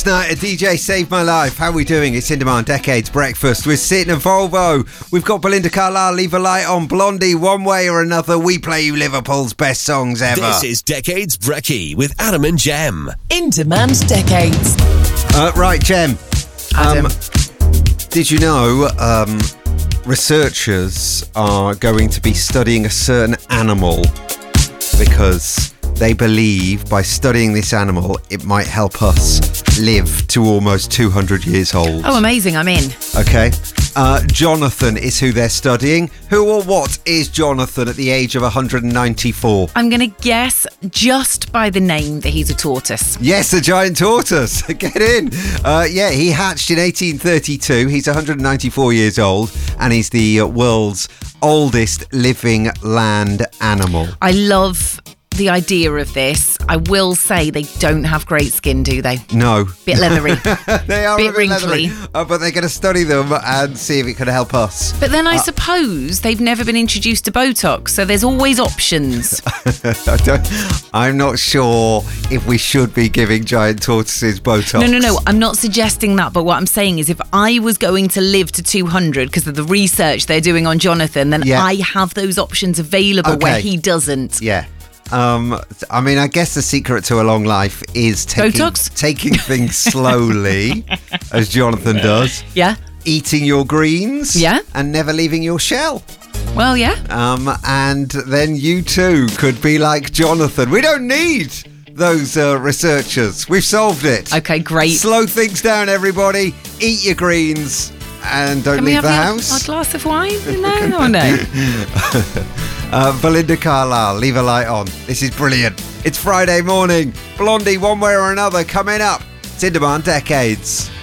Night, a DJ saved my life. How are we doing? It's In Demand Decades Breakfast with Sid and Volvo. We've got Belinda Carlisle, Leave a Light On, Blondie, One Way or Another. We play you Liverpool's best songs ever. This is Decades Brekkie with Adam and Jem. In Demand Decades. Right, Jem. Adam. Did you know researchers are going to be studying a certain animal because they believe by studying this animal, it might help us live to almost 200 years old. Oh, amazing. I'm in. Okay. Jonathan is who they're studying. Who or what is Jonathan at the age of 194? I'm going to guess just by the name that he's a tortoise. Yes, a giant tortoise. Get in. He hatched in 1832. He's 194 years old and he's the world's oldest living land animal. I love the idea of this. I will say they don't have great skin, do they? No. Bit leathery. They are Bit a bit leathery. wrinkly. But they're going to study them and see if it could help us. But then I suppose they've never been introduced to Botox, so there's always options. I'm not sure if we should be giving giant tortoises Botox. No. I'm not suggesting that, but what I'm saying is if I was going to live to 200 because of the research they're doing on Jonathan, then I have those options available where he doesn't. Yeah. I guess the secret to a long life is taking things slowly, as Jonathan does. Yeah. Eating your greens. Yeah. And never leaving your shell. Well, yeah. And then you too could be like Jonathan. We don't need those researchers. We've solved it. Okay, great. Slow things down, everybody. Eat your greens and don't leave the house. A glass of wine in there? Oh, no. Belinda Carlisle, Leave a Light On. This is brilliant. It's Friday morning. Blondie, One Way or Another coming up. It's In Demand Decades.